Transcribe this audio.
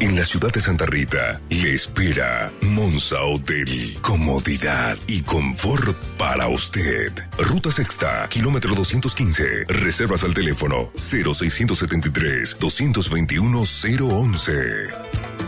En la ciudad de Santa Rita le espera Monza Hotel. Comodidad y confort para usted. Ruta Sexta, kilómetro 215. Reservas al teléfono 0673 221 011.